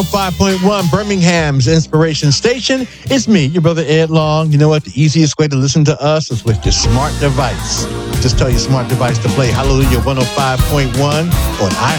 5.1 Birmingham's Inspiration Station. It's me, your brother Ed Long. You know what? The easiest way to listen to us is with your smart device. Just tell your smart device to play Hallelujah 105.1 on